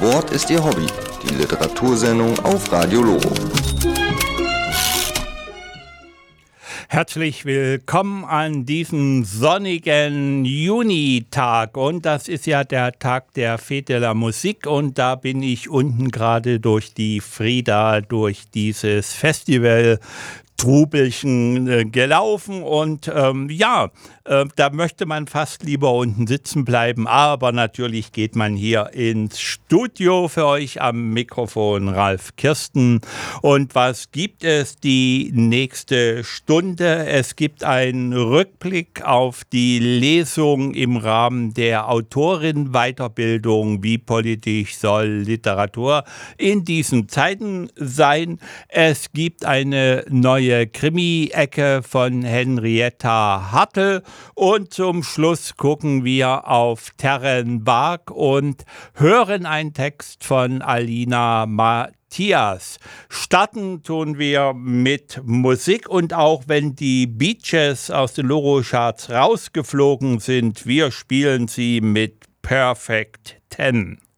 Wort ist Ihr Hobby. Die Literatursendung auf Radio Loro. Herzlich willkommen an diesem sonnigen Junitag, und das ist ja der Tag der Fête de la Musique, und da bin ich unten gerade durch die Frida, durch dieses Festival Trubelchen gelaufen, und da möchte man fast lieber unten sitzen bleiben, aber natürlich geht man hier ins Studio. Für euch am Mikrofon Ralf Kirsten. Und was gibt es die nächste Stunde? Es gibt einen Rückblick auf die Lesung im Rahmen der Autorin-Weiterbildung. Wie politisch soll Literatur in diesen Zeiten sein? Es gibt eine neue Krimi-Ecke von Henrietta Hartl, und zum Schluss gucken wir auf Terrenbark und hören einen Text von Alina Matthias. Starten tun wir mit Musik, und auch wenn die Beaches aus den Loro-Charts rausgeflogen sind, wir spielen sie mit Perfect 10.